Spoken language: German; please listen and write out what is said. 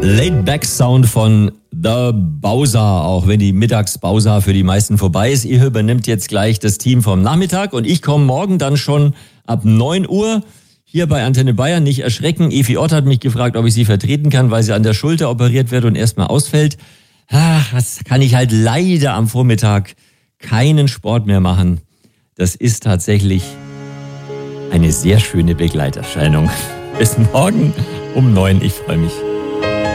Laid-Back-Sound von The Bowser, auch wenn die Mittagspause für die meisten vorbei ist. Ihr übernimmt jetzt gleich das Team vom Nachmittag und ich komme morgen dann schon ab 9 Uhr hier bei Antenne Bayern. Nicht erschrecken, Evi Ott hat mich gefragt, ob ich sie vertreten kann, weil sie an der Schulter operiert wird und erstmal ausfällt. Das kann ich halt leider am Vormittag keinen Sport mehr machen. Das ist tatsächlich eine sehr schöne Begleiterscheinung. Bis morgen um 9, ich freue mich.